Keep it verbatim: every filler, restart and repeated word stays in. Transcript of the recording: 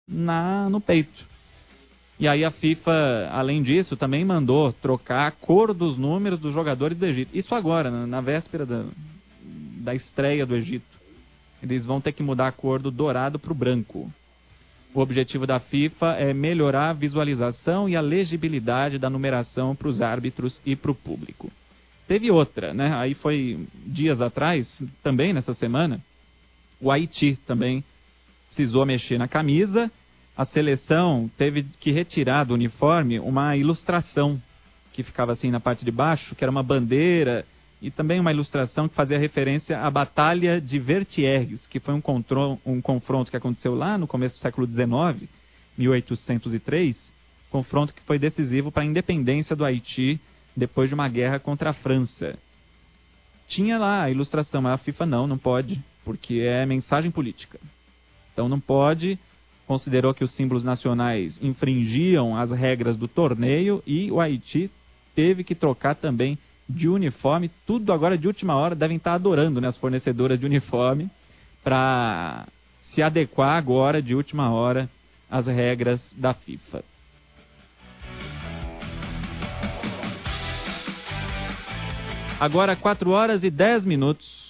na, no peito. E aí a FIFA, além disso, também mandou trocar a cor dos números dos jogadores do Egito. Isso agora, na, na véspera da, da estreia do Egito. Eles vão ter que mudar a cor do dourado para o branco. O objetivo da FIFA é melhorar a visualização e a legibilidade da numeração para os árbitros e para o público. Teve outra, né? Aí foi dias atrás, também nessa semana, o Haiti também precisou mexer na camisa. A seleção teve que retirar do uniforme uma ilustração que ficava assim na parte de baixo, que era uma bandeira, e também uma ilustração que fazia referência à Batalha de Vertières, que foi um, contro- um confronto que aconteceu lá no começo do século dezenove, mil oitocentos e três, confronto que foi decisivo para a independência do Haiti depois de uma guerra contra a França. Tinha lá a ilustração, mas a FIFA não, não pode, porque é mensagem política. Então não pode, considerou que os símbolos nacionais infringiam as regras do torneio e o Haiti teve que trocar também de uniforme. Tudo agora de última hora, devem estar adorando, né, as fornecedoras de uniforme, para se adequar agora de última hora às regras da FIFA. Agora quatro horas e dez minutos.